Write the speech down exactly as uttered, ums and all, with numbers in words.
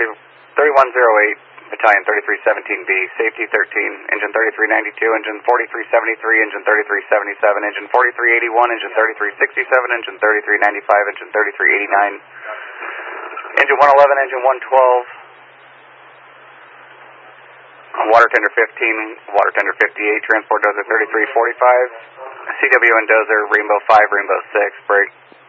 thirty-one oh eight, Battalion thirty-three seventeen B, Safety thirteen, Engine thirty-three ninety-two, Engine forty-three seventy-three, Engine thirty-three seventy-seven, Engine forty-three eighty-one, Engine thirty-three sixty-seven, Engine thirty-three ninety-five, Engine thirty-three eighty-nine, Engine one eleven, Engine one twelve, Water Tender fifteen, Water Tender fifty-eight, Transport Dozer thirty-three forty-five, C W N Dozer, Rainbow five, Rainbow six, break.